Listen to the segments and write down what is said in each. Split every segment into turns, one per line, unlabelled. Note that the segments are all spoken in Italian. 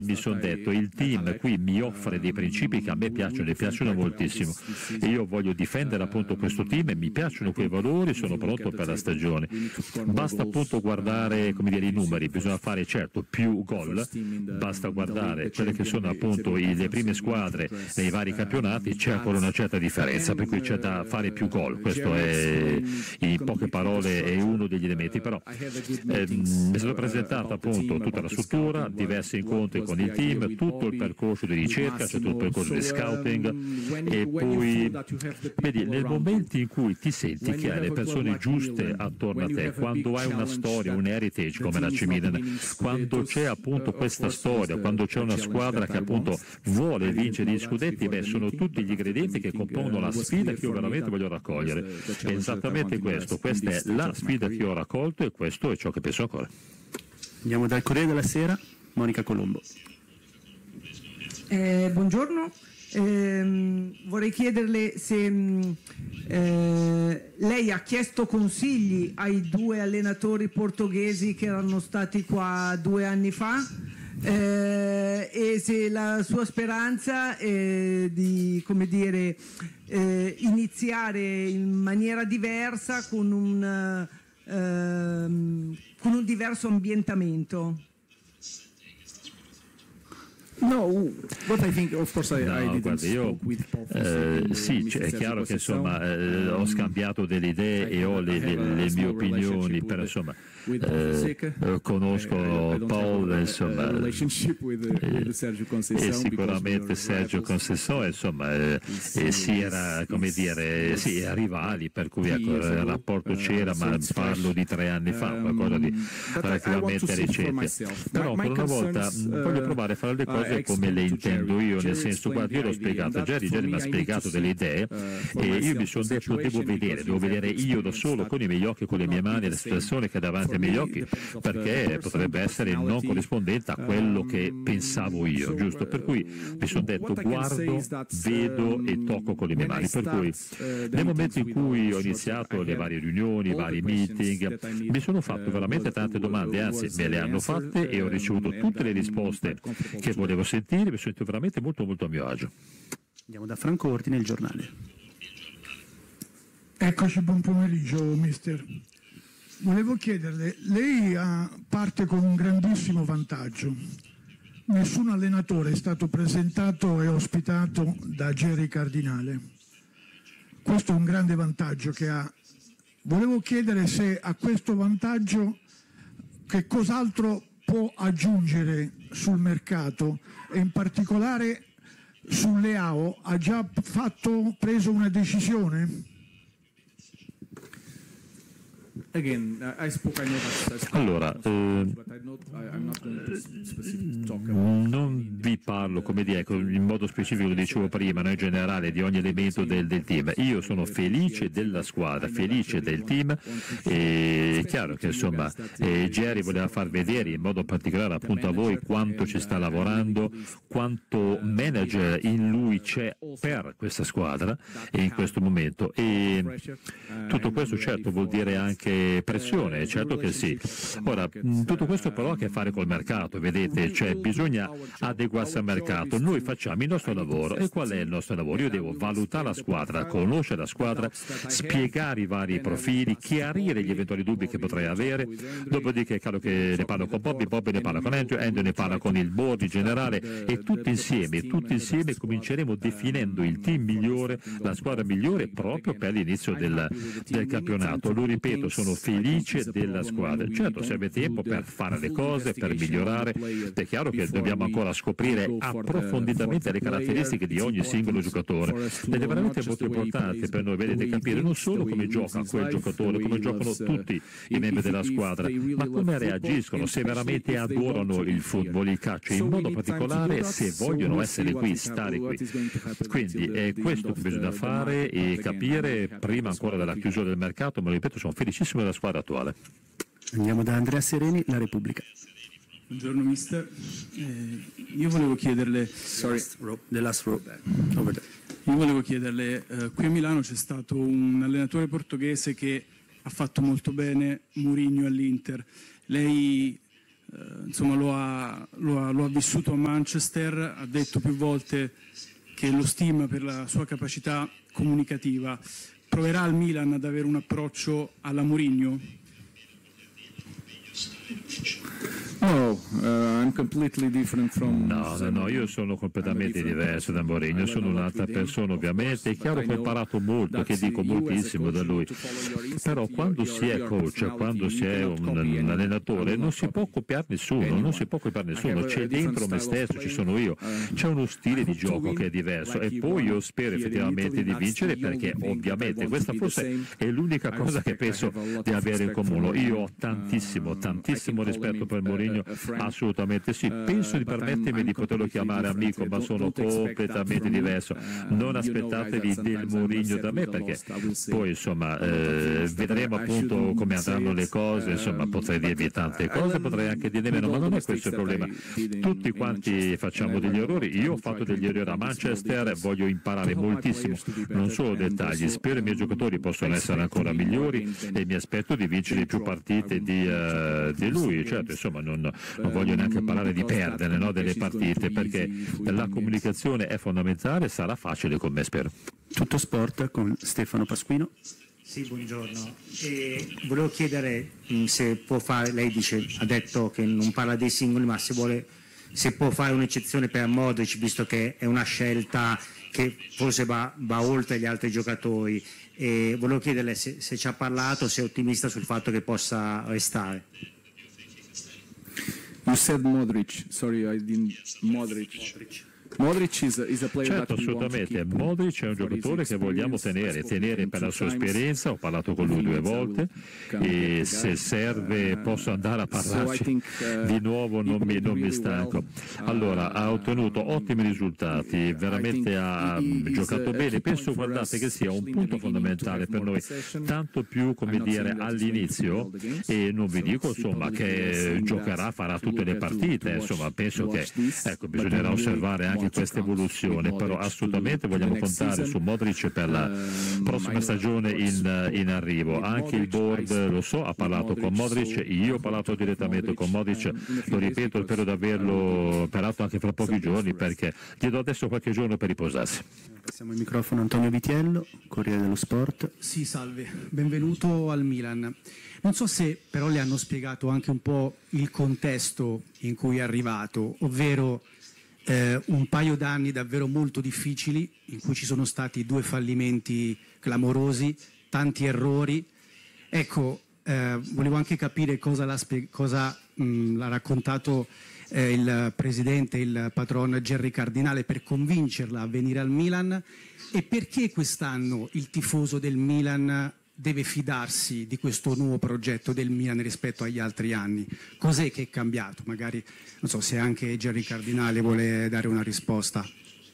mi sono detto il team qui mi offre dei principi che a me piacciono e piacciono moltissimo e io voglio difendere appunto questo team e mi piacciono quei valori, sono pronto per la stagione. Basta appunto guardare, come dire, i numeri, bisogna fare certo più gol, basta guardare quelle che sono appunto le prime squadre nei vari campionati, c'è ancora una certa differenza, per cui c'è da fare più gol, questo è in poche parole è uno degli elementi, però mi è stata presentata appunto tutta la struttura, diversi incontri con il team, tutto il percorso di ricerca, cioè tutto il percorso di scouting e poi vedi nel momento in cui ti senti che hai le persone giuste attorno a te, quando hai una storia, un heritage come la Milan, quando c'è appunto questa storia, quando c'è una squadra che appunto vuole vincere gli scudetti, beh, sono tutti gli ingredienti che compongono la sfida che io veramente voglio raccogliere. È esattamente questo, questa è la sfida che ho raccolto e questo è ciò che penso ancora.
Andiamo dal Corriere della Sera, Monica Colombo.
Buongiorno, vorrei chiederle se lei ha chiesto consigli ai due allenatori portoghesi che erano stati qua 2 anni fa e se la sua speranza è di, come dire, iniziare in maniera diversa con un diverso ambientamento.
No, what I think, of course, I didn't
guarda, io sì, è chiaro che insomma ho scambiato delle idee e ho le mie opinioni, però insomma conosco Paul, insomma, e sicuramente Sergio Conceição, insomma, si era, come dire, sì, rivali, per cui ecco, il rapporto c'era, ma parlo di 3 anni fa, qualcosa di relativamente recente. Però per una volta voglio provare a fare le cose come le intendo io, nel senso, guarda, io l'ho spiegato, Jerry mi ha spiegato delle idee e io mi sono detto devo vedere io da solo con i miei occhi, con le mie mani, la situazione che è davanti ai miei occhi, perché potrebbe essere non corrispondente a quello che pensavo io, giusto? Per cui mi sono detto guardo, vedo e tocco con le mie mani, per cui nel momento in cui ho iniziato le varie riunioni, i vari meeting, mi sono fatto veramente tante domande, anzi me le hanno fatte e ho ricevuto tutte le risposte che volevo sentire, mi sento veramente molto molto a mio agio.
Andiamo da Franco Ordine, Il Giornale.
Eccoci, buon pomeriggio mister. Volevo chiederle, lei parte con un grandissimo vantaggio. Nessun allenatore è stato presentato e ospitato da Jerry Cardinale. Questo è un grande vantaggio che ha. Volevo chiedere se a questo vantaggio che cos'altro può aggiungere sul mercato e in particolare sulle AO. Ha già preso una decisione?
Allora, non vi parlo, come dire, in modo specifico, lo dicevo prima, no, in generale di ogni elemento del team. Io sono felice della squadra, felice del team, e è chiaro che insomma Jerry voleva far vedere in modo particolare appunto a voi quanto ci sta lavorando, quanto manager in lui c'è per questa squadra e in questo momento, e tutto questo certo vuol dire anche pressione, certo che sì. Ora, tutto questo però ha a che fare col mercato, vedete, cioè bisogna adeguarsi al mercato. Noi facciamo il nostro lavoro, e qual è il nostro lavoro? Io devo valutare la squadra, conoscere la squadra, spiegare i vari profili, chiarire gli eventuali dubbi che potrei avere, dopodiché è chiaro che ne parlo con Bobby ne parla con Andrew ne parla con il board in generale, e tutti insieme cominceremo definendo il team migliore, la squadra migliore proprio per l'inizio del campionato. Lo ripeto, sono felice della squadra. Certo, serve tempo per fare le cose, per migliorare. È chiaro che dobbiamo ancora scoprire approfonditamente le caratteristiche di ogni singolo giocatore, ed è veramente molto importante per noi, vedete, capire non solo come gioca quel giocatore, come giocano tutti i membri della squadra, ma come reagiscono, se veramente adorano il football, il calcio, in modo particolare se vogliono essere qui, stare qui. Quindi è questo che bisogna fare e capire prima ancora della chiusura del mercato, ma lo ripeto, sono felicissimo della squadra attuale.
Andiamo da Andrea Sereni, La Repubblica.
Buongiorno mister, io volevo chiederle qui a Milano c'è stato un allenatore portoghese che ha fatto molto bene, Mourinho all'Inter. Lei insomma lo ha vissuto a Manchester, ha detto più volte che lo stima per la sua capacità comunicativa. Proverà al Milan ad avere un approccio alla Mourinho?
No, I'm completely different from
No, io sono completamente diverso da Mourinho, sono un'altra persona ovviamente, è chiaro che ho imparato molto, che dico moltissimo da lui, però quando si è coach, quando si è un allenatore non si può copiare nessuno, c'è dentro me stesso, ci sono io, c'è uno stile di gioco che è diverso e poi io spero effettivamente di vincere perché ovviamente questa forse è l'unica cosa che penso di avere in comune. Io ho tantissimo rispetto per Mourinho, assolutamente sì, penso di permettermi di poterlo chiamare amico, ma sono completamente diverso, non aspettatevi del Mourinho da me perché poi insomma vedremo appunto come andranno le cose, insomma potrei dirvi tante cose, potrei anche dirne meno, ma non è questo il problema, tutti quanti facciamo degli errori, io ho fatto degli errori a Manchester, voglio imparare moltissimo, non solo dettagli, spero i miei giocatori possano essere ancora migliori e mi aspetto di vincere più partite di lui, certo insomma non voglio neanche parlare di perdere, no, delle partite perché la comunicazione è fondamentale, sarà facile con me spero.
Tutto sport con Stefano Pasquino.
Sì, buongiorno. Volevo chiedere se può fare, lei ha detto che non parla dei singoli, ma se può fare un'eccezione per Modric, visto che è una scelta che forse va oltre gli altri giocatori. E volevo chiederle se ci ha parlato, se è ottimista sul fatto che possa restare.
You said Modric. Sorry, I didn't. Modric. Modric is a player
certo, assolutamente. Modric è un giocatore che vogliamo tenere per la sua esperienza, ho parlato con lui 2 volte e se serve posso andare a parlarci di nuovo, non mi stanco. Allora, ha ottenuto ottimi risultati, veramente ha giocato bene, penso guardate che sia un punto fondamentale per noi, tanto più come dire all'inizio e non vi dico insomma che giocherà, farà tutte le partite, insomma penso che bisognerà osservare anche questa evoluzione, però assolutamente vogliamo contare su Modric per la prossima stagione in arrivo. Anche il board, lo so, ha parlato con Modric, io ho parlato direttamente con Modric, lo ripeto, spero di averlo peraltro anche fra pochi giorni perché gli do adesso qualche giorno per riposarsi.
Passiamo il microfono a Antonio Vitiello, Corriere dello Sport.
Sì, salve, benvenuto al Milan. Non so se però le hanno spiegato anche un po' il contesto in cui è arrivato, ovvero un paio d'anni davvero molto difficili in cui ci sono stati 2 fallimenti clamorosi, tanti errori. Ecco, volevo anche capire cosa l'ha raccontato il presidente, il patron Gerry Cardinale per convincerla a venire al Milan e perché quest'anno il tifoso del Milan deve fidarsi di questo nuovo progetto del Milan rispetto agli altri anni. Cos'è che è cambiato? Magari, non so se anche Gerry Cardinale vuole dare una risposta.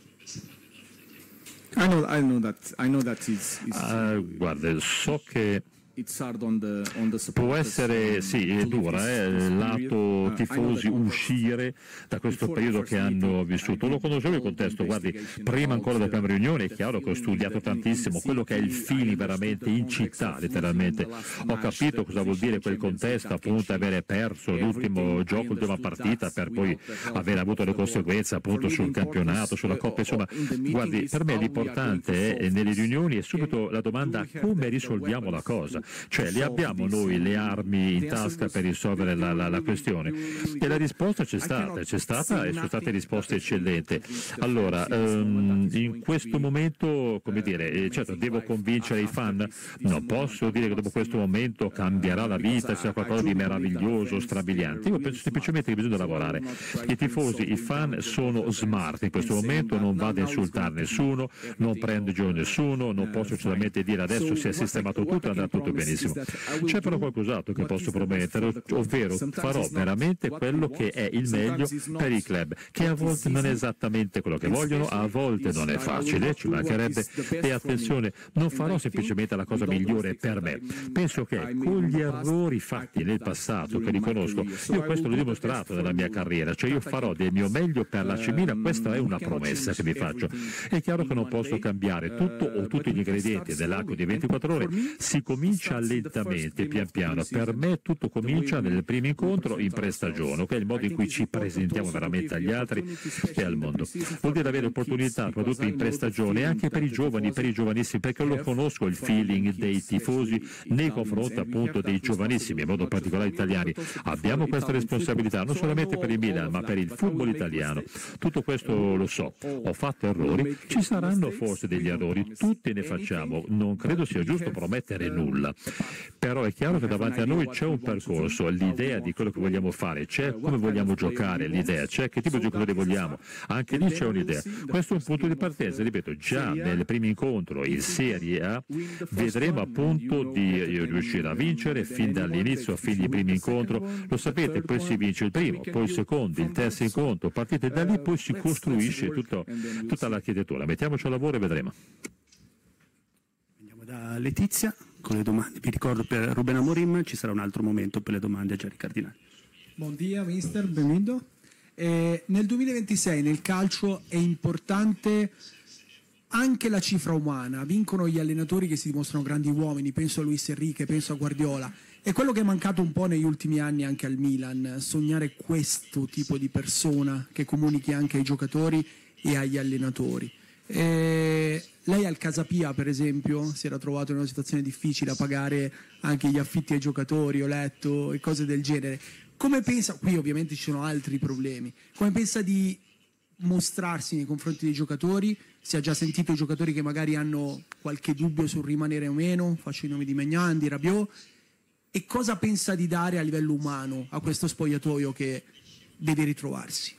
I know that
guarda, so che può essere è dura lato tifosi uscire da questo periodo che hanno vissuto. Lo conoscevo il contesto, guardi, prima ancora della prima riunione è chiaro che ho studiato tantissimo quello che è il feeling veramente in città, letteralmente ho capito cosa vuol dire quel contesto, appunto avere perso l'ultimo gioco, l'ultima partita per poi aver avuto le conseguenze appunto sul campionato, sulla Coppa, insomma guardi, per me l'importante nelle riunioni è subito la domanda: come risolviamo la cosa? Cioè, le abbiamo noi le armi in tasca per risolvere la questione? E la risposta c'è stata e sono state risposte eccellenti. Allora, in questo momento, come dire, certo, devo convincere i fan? Non posso dire che dopo questo momento cambierà la vita, sia qualcosa di meraviglioso, strabiliante. Io penso semplicemente che bisogna lavorare. I tifosi, i fan sono smart in questo momento, non vado a insultare nessuno, non prendo giù nessuno, non posso solamente dire adesso si è sistemato tutto e andrà tutto benissimo. C'è però qualcos'altro che posso promettere, ovvero farò veramente quello che è il meglio per i club, che a volte non è esattamente quello che vogliono, a volte non è facile, ci mancherebbe, e attenzione, non farò semplicemente la cosa migliore per me. Penso che con gli errori fatti nel passato, che riconosco, io questo l'ho dimostrato nella mia carriera, cioè io farò del mio meglio per l'AC Milan, questa è una promessa che mi faccio. È chiaro che non posso cambiare tutto o tutti gli ingredienti dell'arco di 24 ore, si comincia comincia lentamente, pian piano. Per me tutto comincia nel primo incontro in prestagione, che è il modo in cui ci presentiamo veramente agli altri e al mondo. Vuol dire avere opportunità, soprattutto in prestagione, anche per i giovani, per i giovanissimi, perché lo conosco il feeling dei tifosi nei confronti appunto dei giovanissimi, in modo particolare italiani. Abbiamo questa responsabilità non solamente per il Milan, ma per il football italiano. Tutto questo lo so, ho fatto errori, ci saranno forse degli errori, tutti ne facciamo, non credo sia giusto promettere nulla, però è chiaro che davanti a noi c'è un percorso, l'idea di quello che vogliamo fare, c'è come vogliamo giocare, l'idea c'è, che tipo di giocatore vogliamo, anche lì c'è un'idea. Questo è un punto di partenza, ripeto, già nel primo incontro in Serie A vedremo appunto di riuscire a vincere fin dall'inizio, a fine di primo incontro, lo sapete, poi si vince il primo, poi il secondo, il terzo incontro, partite da lì, poi si costruisce tutta l'architettura. Mettiamoci al lavoro e vedremo.
Andiamo da Letizia con le domande. Vi ricordo, per Ruben Amorim ci sarà un altro momento per le domande a Gianni Cardinali.
Buon dia, mister, benvenuto. Nel 2026 nel calcio è importante anche la cifra umana, vincono gli allenatori che si dimostrano grandi uomini, penso a Luis Enrique, penso a Guardiola. È quello che è mancato un po' negli ultimi anni anche al Milan, sognare questo tipo di persona che comunichi anche ai giocatori e agli allenatori. Lei al Casapia, per esempio, si era trovato in una situazione difficile a pagare anche gli affitti ai giocatori, ho letto, e cose del genere. Come pensa, qui ovviamente ci sono altri problemi, come pensa di mostrarsi nei confronti dei giocatori? Si ha già sentito i giocatori che magari hanno qualche dubbio sul rimanere o meno, faccio i nomi di Maignan, di Rabiot, e cosa pensa di dare a livello umano a questo spogliatoio che deve ritrovarsi?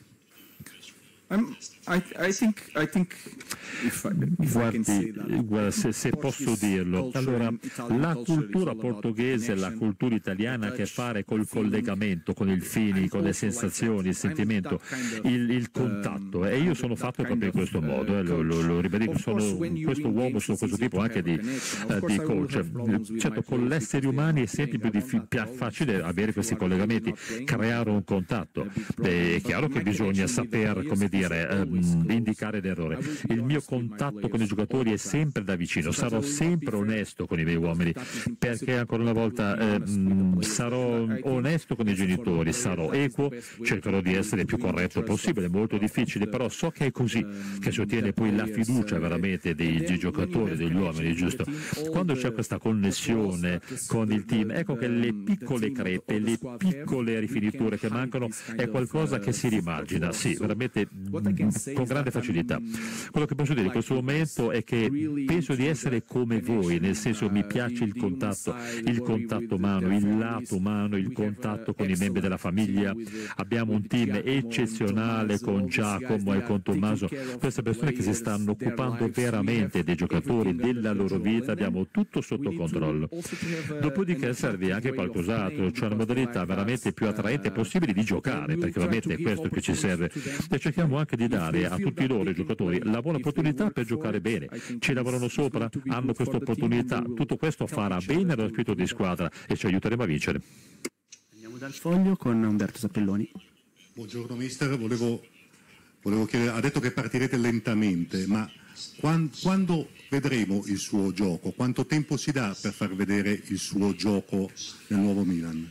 Guarda, se posso dirlo, allora la cultura portoghese, la cultura italiana ha a che fare col collegamento, con il feeling, con le sensazioni, il sentimento, il contatto, e io sono fatto proprio in questo modo, lo ribadisco, sono questo uomo, sono questo tipo anche di coach. Certo, con gli esseri umani è sempre più facile avere questi collegamenti, creare un contatto. È chiaro che bisogna saper, come dire, indicare l'errore. Il mio contatto con i giocatori è sempre da vicino, sarò sempre onesto con i miei uomini, perché ancora una volta sarò onesto con i genitori, sarò equo, cercherò di essere il più corretto possibile, è molto difficile, però so che è così che si ottiene poi la fiducia veramente dei giocatori, degli uomini, giusto? Quando c'è questa connessione con il team, ecco che le piccole crepe, le piccole rifiniture che mancano è qualcosa che si rimargina, sì, veramente con grande facilità. Quello che posso dire in questo momento è che penso di essere come voi, nel senso mi piace il contatto umano, il lato umano, il contatto con i membri della famiglia. Abbiamo un team eccezionale con Giacomo e con Tommaso, queste persone che si stanno occupando veramente dei giocatori, della loro vita, abbiamo tutto sotto controllo. Dopodiché serve anche qualcos'altro, cioè una modalità veramente più attraente possibile di giocare, perché veramente è questo che ci serve, e cerchiamo anche di dare a tutti loro i giocatori la buona opportunità per giocare bene. Ci lavorano sopra, hanno questa opportunità, tutto questo farà bene allo spirito di squadra e ci aiuteremo a vincere.
Andiamo dal Foglio con Umberto Zappelloni.
Buongiorno mister, volevo chiedere, ha detto che partirete lentamente, ma quando vedremo il suo gioco? Quanto tempo si dà per far vedere il suo gioco nel nuovo Milan?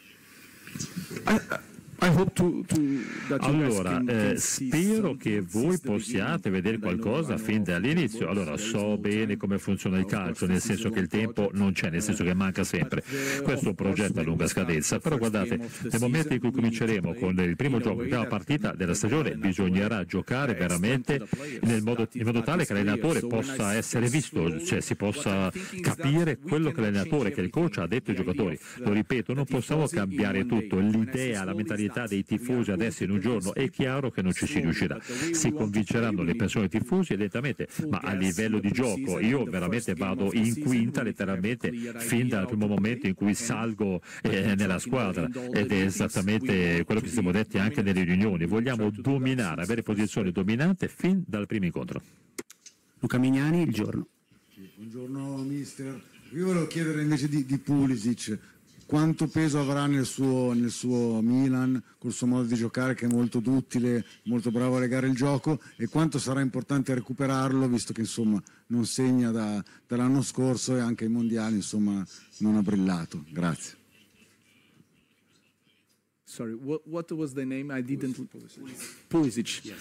Allora, spero che voi possiate vedere qualcosa fin dall'inizio. Allora, so bene come funziona il calcio, nel senso che il tempo non c'è, nel senso che manca sempre. Questo è un progetto a lunga scadenza, però guardate, nel momento in cui cominceremo con il primo gioco, la prima partita della stagione, bisognerà giocare veramente in modo tale che l'allenatore possa essere visto, cioè si possa capire quello che l'allenatore, che il coach ha detto ai giocatori. Lo ripeto, non possiamo cambiare tutto, l'idea, la mentalità dei tifosi adesso in un giorno, è chiaro che non ci si riuscirà, si convinceranno le persone tifosi lentamente, ma a livello di gioco io veramente vado in quinta letteralmente fin dal primo momento in cui salgo nella squadra, ed è esattamente quello che ci siamo detti anche nelle riunioni, vogliamo dominare, avere posizione dominante fin dal primo incontro.
Luca Mignani, Il Giorno.
Buongiorno mister, io volevo chiedere invece di Pulisic. quanto peso avrà nel suo Milan, col suo modo di giocare che è molto duttile, molto bravo a legare il gioco, e quanto sarà importante recuperarlo, visto che insomma non segna dall'anno scorso e anche ai mondiali insomma non ha brillato. Grazie.
Sorry, what was the name? I didn't. Pulisic.